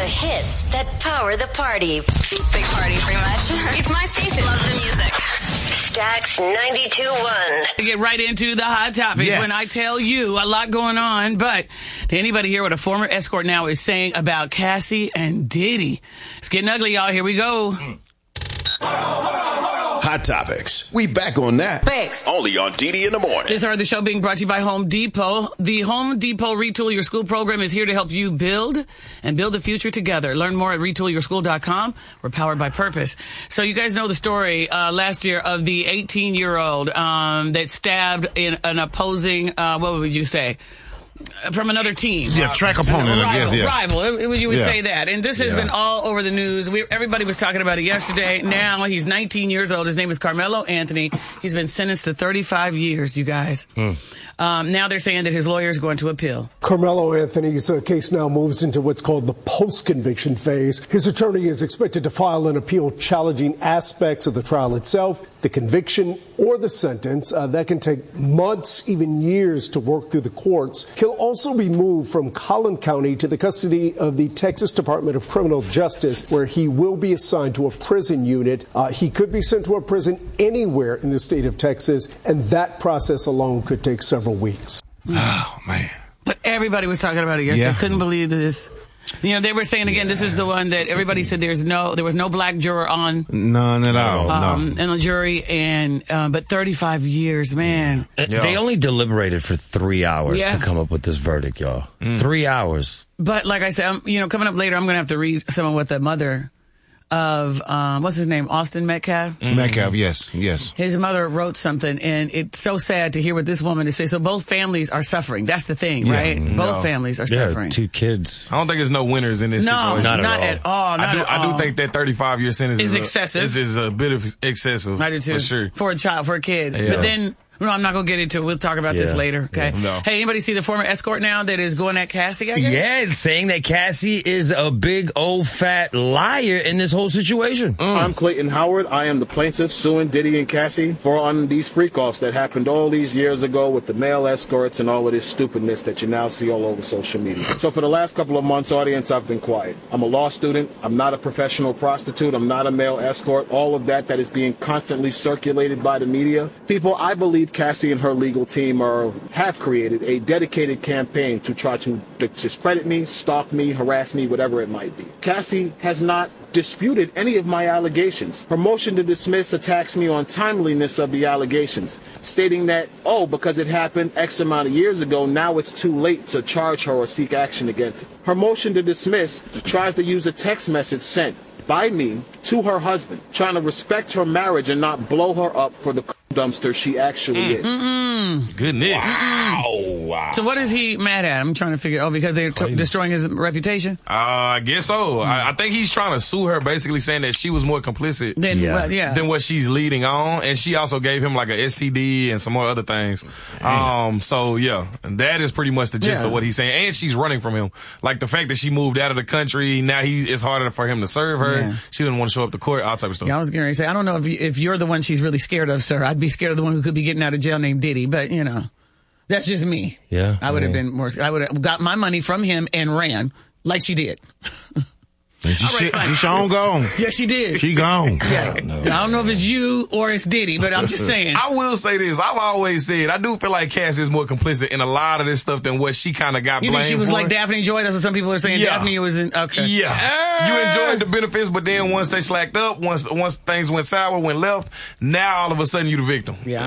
hits that power the party. Big party, pretty much. It's my station. Love the music. Stax 92.1. Get right into the hot topics. Yes. When I tell you a lot going on, but to anybody here what a former escort now is saying about Cassie and Diddy. It's getting ugly, y'all. Here we go. Hot Topics. We back on that. Thanks. Only on DD in the morning. This hour of the show being brought to you by Home Depot. The Home Depot Retool Your School program is here to help you build the future together. Learn more at retoolyourschool.com. We're powered by purpose. So you guys know the story last year of the 18-year-old that stabbed in an opposing, what would you say? From another team. Yeah, track opponent, I guess. Yeah. Rival. You would say that. And this has been all over the news. Everybody was talking about it yesterday. Now he's 19 years old. His name is Carmelo Anthony. He's been sentenced to 35 years, you guys. Now they're saying that his lawyer is going to appeal. Carmelo Anthony's case now moves into what's called the post-conviction phase. His attorney is expected to file an appeal challenging aspects of the trial itself, the conviction, or the sentence. That can take months, even years, to work through the courts. He'll also be moved from Collin County to the custody of the Texas Department of Criminal Justice, where he will be assigned to a prison unit. He could be sent to a prison anywhere in the state of Texas, and that process alone could take several weeks. Oh, man. But everybody was talking about it yesterday. Yeah. Couldn't believe this. You know, they were saying again, this is the one that everybody said there was no black juror on. None at all. In the jury, and but 35 years, man. They only deliberated for 3 hours to come up with this verdict, y'all. 3 hours. But like I said, coming up later, I'm going to have to read some of what the mother of, what's his name? Austin Metcalf? Metcalf, yes. His mother wrote something, and it's so sad to hear what this woman is saying. So both families are suffering. That's the thing, right? Both families are suffering. 2 kids. I don't think there's no winners in this situation. Not at all. I do think that 35-year sentence is excessive. Is a bit of excessive. I do too. For sure. For a child, for a kid. Yeah. But then, no, I'm not going to get into it. We'll talk about this later, okay? Yeah. No. Hey, anybody see the former escort now that is going at Cassie, I guess? Yeah, it's saying that Cassie is a big old fat liar in this whole situation. I'm Clayton Howard. I am the plaintiff suing Diddy and Cassie on these freak-offs that happened all these years ago with the male escorts and all of this stupidness that you now see all over social media. So for the last couple of months, audience, I've been quiet. I'm a law student. I'm not a professional prostitute. I'm not a male escort. All of that is being constantly circulated by the media. People, I believe Cassie and her legal team have created a dedicated campaign to try to discredit me, stalk me, harass me, whatever it might be. Cassie has not disputed any of my allegations. Her motion to dismiss attacks me on timeliness of the allegations, stating that, because it happened X amount of years ago, now it's too late to charge her or seek action against it. Her motion to dismiss tries to use a text message sent by me to her husband, trying to respect her marriage and not blow her up for the dumpster she actually is. Goodness. Wow. So what is he mad at? I'm trying to figure because they're destroying his reputation? I guess so. I think he's trying to sue her, basically saying that she was more complicit than what she's leading on. And she also gave him like a STD and some more other things. That is pretty much the gist of what he's saying. And she's running from him. Like the fact that she moved out of the country, now it's harder for him to serve her. Yeah. She didn't want to show up to court, all type of stuff. Yeah, I was going to say, I don't know if you're the one she's really scared of, sir. I'd be scared of the one who could be getting out of jail named Diddy, but that's just me. Yeah. I would have been more, I would have got my money from him and ran like she did. She's gone. Yeah, she did. She gone. Yeah. I don't know if it's you or it's Diddy, but I'm just saying. I will say this. I've always said, I do feel like Cassie is more complicit in a lot of this stuff than what she kind of got blamed for. You think she was like Daphne Joy? That's what some people are saying. Yeah. Daphne was in, okay. Yeah. You enjoyed the benefits, but then once they slacked up, once things went sour, went left, now all of a sudden you the victim. Yeah.